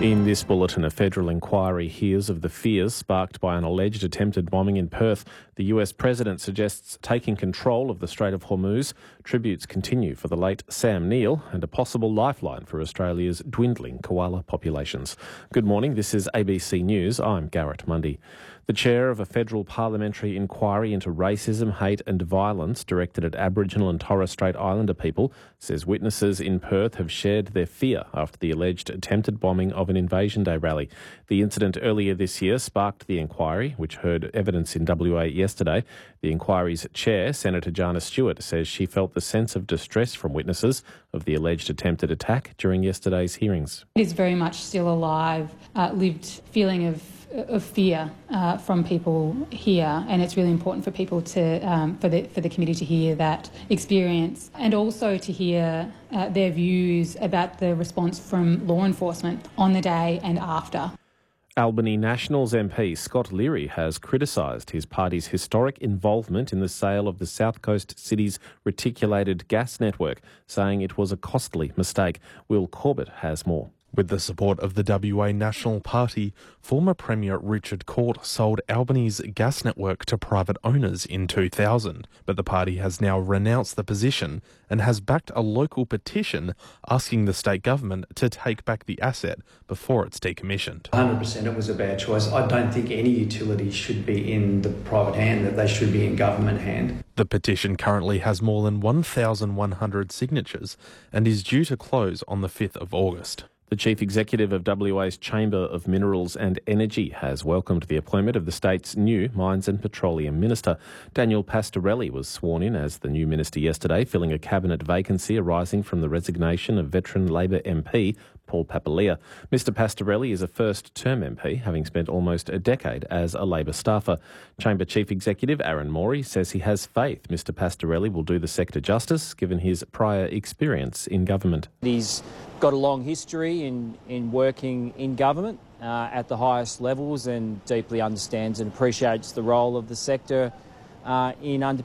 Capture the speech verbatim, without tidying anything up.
In this bulletin, a federal inquiry hears of the fears sparked by an alleged attempted bombing in Perth. The U S president suggests taking control of the Strait of Hormuz. Tributes continue for the late Sam Neill and a possible lifeline for Australia's dwindling koala populations. Good morning, this is A B C News. I'm Garrett Mundy. The chair of a federal parliamentary inquiry into racism, hate and violence directed at Aboriginal and Torres Strait Islander people says witnesses in Perth have shared their fear after the alleged attempted bombing of an Invasion Day rally. The incident earlier this year sparked the inquiry, which heard evidence in W A yesterday. The inquiry's chair, Senator Jana Stewart, says she felt the sense of distress from witnesses of the alleged attempted attack during yesterday's hearings. It is very much still alive, uh, lived feeling of of fear uh, from people here, and it's really important for people to, um, for the for the committee to hear that experience, and also to hear uh, their views about the response from law enforcement on the day and after. Albany Nationals M P Scott Leary has criticised his party's historic involvement in the sale of the South Coast City's reticulated gas network, saying it was a costly mistake. Will Corbett has more. With the support of the W A National Party, former Premier Richard Court sold Albany's gas network to private owners in two thousand, but the party has now renounced the position and has backed a local petition asking the state government to take back the asset before it's decommissioned. one hundred percent it was a bad choice. I don't think any utility should be in the private hand, that they should be in government hand. The petition currently has more than one thousand one hundred signatures and is due to close on the fifth of August. The Chief Executive of W A's Chamber of Minerals and Energy has welcomed the appointment of the state's new Mines and Petroleum Minister. Daniel Pastorelli was sworn in as the new minister yesterday, filling a cabinet vacancy arising from the resignation of veteran Labor M P Paul Papalia. Mister Pastorelli is a first-term M P, having spent almost a decade as a Labor staffer. Chamber Chief Executive Aaron Morey says he has faith Mister Pastorelli will do the sector justice, given his prior experience in government. He's got a long history in, in working in government uh, at the highest levels, and deeply understands and appreciates the role of the sector uh, in underpinning